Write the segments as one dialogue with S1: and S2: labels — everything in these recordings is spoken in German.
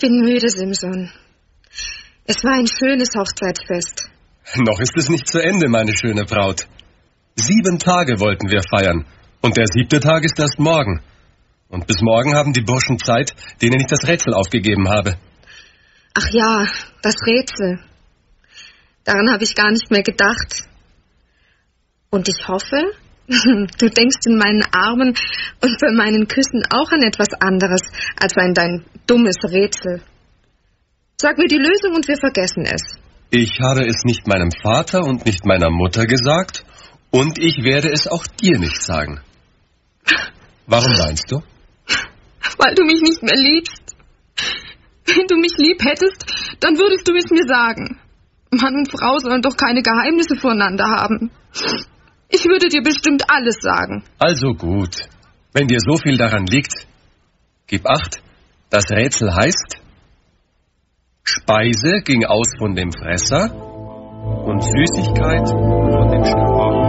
S1: bin müde, Simson. Es war ein schönes Hochzeitsfest.
S2: Noch ist es nicht zu Ende, meine schöne Braut. 7 Tage wollten wir feiern. Und der 7. Tag ist erst morgen. Und bis morgen haben die Burschen Zeit, denen ich das Rätsel aufgegeben habe.
S1: Ach ja, das Rätsel. Daran habe ich gar nicht mehr gedacht. Und ich hoffe, du denkst in meinen Armen und bei meinen Küssen auch an etwas anderes als an dein dummes Rätsel. Sag mir die Lösung und wir vergessen es.
S2: Ich habe es nicht meinem Vater und nicht meiner Mutter gesagt und ich werde es auch dir nicht sagen. Warum weinst du?
S1: Weil du mich nicht mehr liebst. Wenn du mich lieb hättest, dann würdest du es mir sagen. Mann und Frau sollen doch keine Geheimnisse voneinander haben. Ich würde dir bestimmt alles sagen.
S2: Also gut. Wenn dir so viel daran liegt, gib acht. Das Rätsel heißt: Speise ging aus von dem Fresser und Süßigkeit von dem Schöpfer.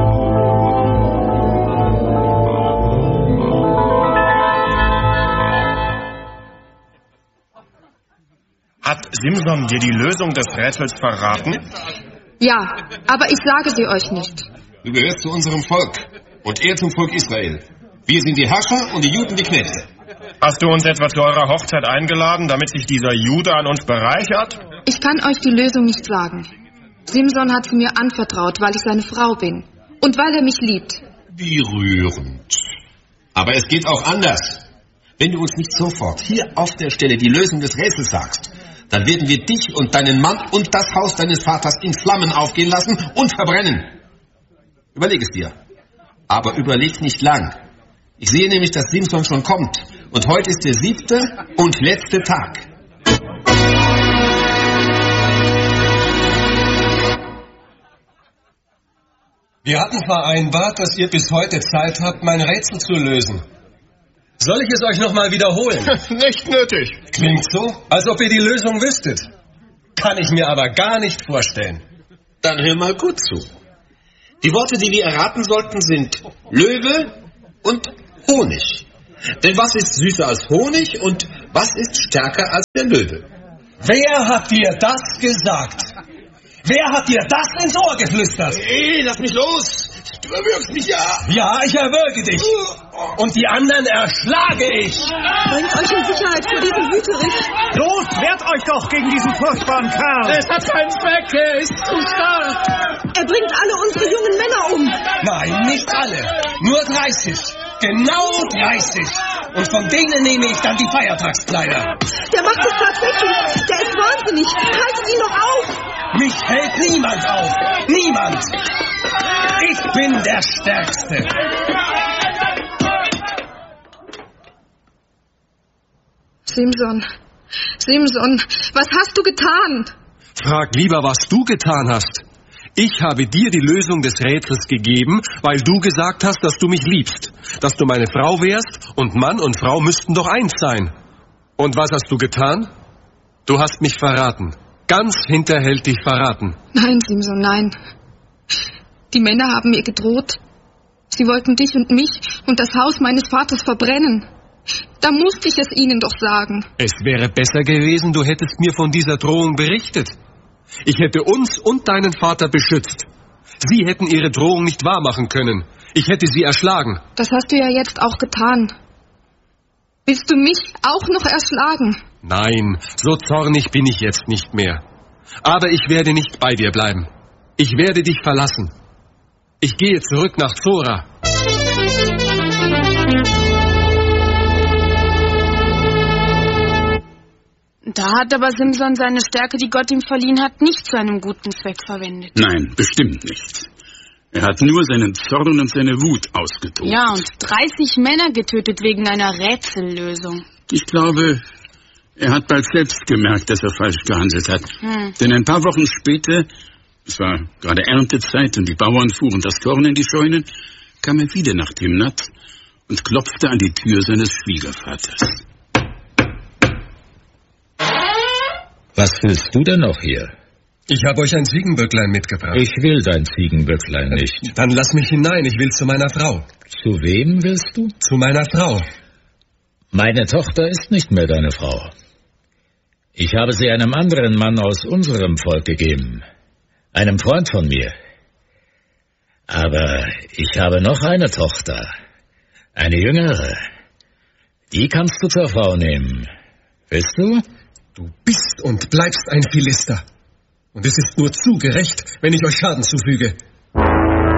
S3: Hat Simson dir die Lösung des Rätsels verraten?
S1: Ja, aber ich sage sie euch nicht.
S4: Du gehörst zu unserem Volk und er zum Volk Israel. Wir sind die Herrscher und die Juden die Knechte.
S3: Hast du uns etwa zu eurer Hochzeit eingeladen, damit sich dieser Jude an uns bereichert?
S1: Ich kann euch die Lösung nicht sagen. Simson hat sie mir anvertraut, weil ich seine Frau bin. Und weil er mich liebt.
S4: Wie rührend. Aber es geht auch anders. Wenn du uns nicht sofort hier auf der Stelle die Lösung des Rätsels sagst, dann werden wir dich und deinen Mann und das Haus deines Vaters in Flammen aufgehen lassen und verbrennen. Überleg es dir. Aber überleg nicht lang. Ich sehe nämlich, dass Simson schon kommt. Und heute ist der 7. und letzte Tag.
S2: Wir hatten vereinbart, dass ihr bis heute Zeit habt, mein Rätsel zu lösen. Soll ich es euch nochmal wiederholen?
S3: Nicht nötig.
S2: Klingt so, als ob ihr die Lösung wüsstet. Kann ich mir aber gar nicht vorstellen.
S4: Dann hör mal gut zu. Die Worte, die wir erraten sollten, sind Löwe und Honig. Denn was ist süßer als Honig und was ist stärker als der Löwe?
S2: Wer hat dir das gesagt? Wer hat dir das ins Ohr geflüstert?
S4: Hey, lass mich los! Du erwürgst mich ja!
S2: Ja, ich erwürge dich. Und die anderen erschlage ich.
S1: Bringt euch in Sicherheit vor diesem Wüterich.
S5: Los, wehrt euch doch gegen diesen furchtbaren Kerl.
S2: Es hat keinen Zweck, er ist zu stark.
S1: Er bringt alle unsere jungen Männer um.
S2: Nein, nicht alle. Nur 30. Genau 30. Und von denen nehme ich dann die Feiertagskleider.
S1: Der macht es tatsächlich. Der ist wahnsinnig. Haltet ihn doch auf.
S2: Mich hält niemand auf. Niemand. Ich bin der Stärkste.
S1: Simson, was hast du getan?
S2: Frag lieber, was du getan hast. Ich habe dir die Lösung des Rätsels gegeben, weil du gesagt hast, dass du mich liebst, dass du meine Frau wärst und Mann und Frau müssten doch eins sein. Und was hast du getan? Du hast mich verraten. Ganz hinterhältig verraten.
S1: Nein, Simson, nein. Die Männer haben mir gedroht. Sie wollten dich und mich und das Haus meines Vaters verbrennen. Da musste ich es ihnen doch sagen.
S2: Es wäre besser gewesen, du hättest mir von dieser Drohung berichtet. Ich hätte uns und deinen Vater beschützt. Sie hätten ihre Drohung nicht wahrmachen können. Ich hätte sie erschlagen.
S1: Das hast du ja jetzt auch getan. Willst du mich auch noch erschlagen?
S2: Nein, so zornig bin ich jetzt nicht mehr. Aber ich werde nicht bei dir bleiben. Ich werde dich verlassen. Ich gehe zurück nach Zora.
S6: Da hat aber Simson seine Stärke, die Gott ihm verliehen hat, nicht zu einem guten Zweck verwendet.
S7: Nein, bestimmt nicht. Er hat nur seinen Zorn und seine Wut ausgetobt.
S6: Ja, und 30 Männer getötet wegen einer Rätsellösung.
S7: Ich glaube, er hat bald selbst gemerkt, dass er falsch gehandelt hat. Denn ein paar Wochen später, es war gerade Erntezeit und die Bauern fuhren das Korn in die Scheunen, kam er wieder nach Timnat und klopfte an die Tür seines Schwiegervaters.
S8: Was willst du denn noch hier?
S2: Ich habe euch ein Ziegenböcklein mitgebracht.
S8: Ich will dein Ziegenböcklein nicht.
S2: Dann lass mich hinein, ich will zu meiner Frau.
S8: Zu wem willst du?
S2: Zu meiner Frau.
S8: Meine Tochter ist nicht mehr deine Frau. Ich habe sie einem anderen Mann aus unserem Volk gegeben, einem Freund von mir. Aber ich habe noch eine Tochter, eine jüngere. Die kannst du zur Frau nehmen. Willst du?
S2: Du bist und bleibst ein Philister. Und es ist nur zu gerecht, wenn ich euch Schaden zufüge.